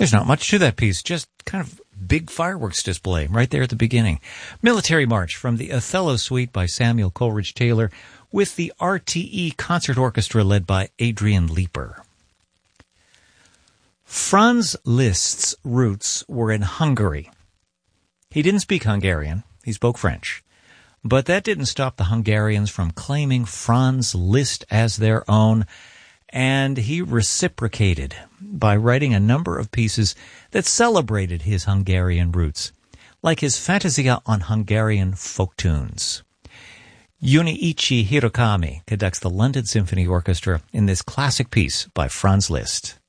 There's not much to that piece, just kind of big fireworks display right there at the beginning. Military March from the Othello Suite by Samuel Coleridge Taylor with the RTE Concert Orchestra led by Adrian Leeper. Franz Liszt's roots were in Hungary. He didn't speak Hungarian, he spoke French. But that didn't stop the Hungarians from claiming Franz Liszt as their own, and he reciprocated by writing a number of pieces that celebrated his Hungarian roots, like his Fantasia on Hungarian folk tunes. Junichi Hirokami conducts the London Symphony Orchestra in this classic piece by Franz Liszt.